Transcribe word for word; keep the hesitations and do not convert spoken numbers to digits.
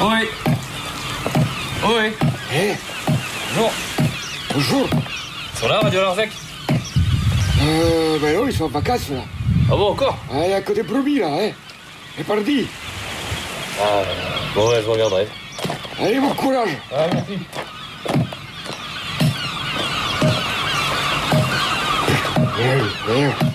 Oui. Oui. Eh. Bonjour. Bonjour. Ils sont là, Radio Larzac? Euh, ben non, ils sont en vacances, là. Ah bon, encore? Il n'y a que des brebis, là, hein. Et pardi. Ah, bon, ouais, je regarderai. Allez, bon courage. Ah, merci. Viens, viens.